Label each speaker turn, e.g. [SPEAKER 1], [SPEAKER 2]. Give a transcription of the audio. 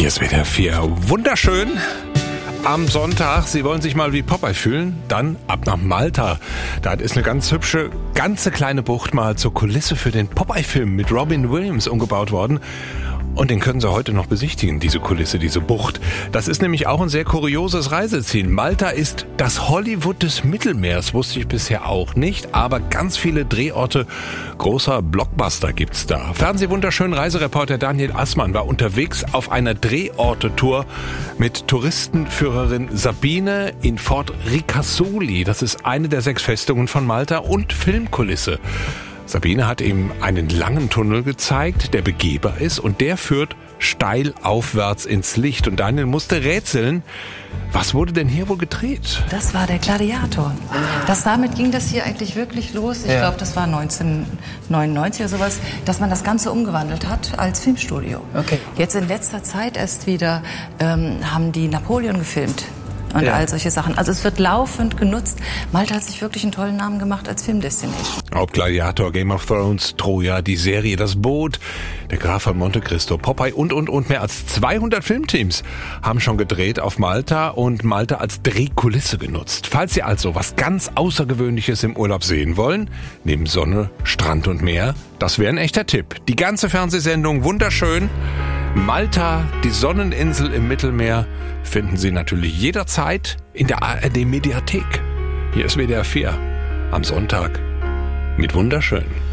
[SPEAKER 1] Hier ist WDR 4. Wunderschön. Am Sonntag, Sie wollen sich mal wie Popeye fühlen? Dann ab nach Malta. Da ist eine ganz hübsche, ganze kleine Bucht mal zur Kulisse für den Popeye-Film mit Robin Williams umgebaut worden. Und den können Sie heute noch besichtigen, diese Kulisse, diese Bucht. Das ist nämlich auch ein sehr kurioses Reiseziel. Malta ist das Hollywood des Mittelmeers, wusste ich bisher auch nicht. Aber ganz viele Drehorte großer Blockbuster gibt's da. Fernsehwunderschön Reisereporter Daniel Assmann war unterwegs auf einer Drehorte-Tour mit Touristenführerin Sabine in Fort Ricasoli. Das ist eine der 6 Festungen von Malta und Filmkulisse. Sabine hat ihm einen langen Tunnel gezeigt, der begehbar ist und der führt steil aufwärts ins Licht. Und Daniel musste rätseln, was wurde denn hier wohl gedreht?
[SPEAKER 2] Das war der Gladiator. Damit ging das hier eigentlich wirklich los. Ich glaube, das war 1999 oder sowas, dass man das Ganze umgewandelt hat als Filmstudio. Okay. Jetzt in letzter Zeit erst wieder haben die Napoleon gefilmt. Und all solche Sachen. Also es wird laufend genutzt. Malta hat sich wirklich einen tollen Namen gemacht als Filmdestination.
[SPEAKER 1] Ob Gladiator, Game of Thrones, Troja, die Serie Das Boot, der Graf von Monte Cristo, Popeye und mehr als 200 Filmteams haben schon gedreht auf Malta und Malta als Drehkulisse genutzt. Falls Sie also was ganz Außergewöhnliches im Urlaub sehen wollen, neben Sonne, Strand und Meer, das wäre ein echter Tipp. Die ganze Fernsehsendung wunderschön. Malta, die Sonneninsel im Mittelmeer, finden Sie natürlich jederzeit in der ARD Mediathek. Hier ist WDR 4 am Sonntag mit Wunderschön.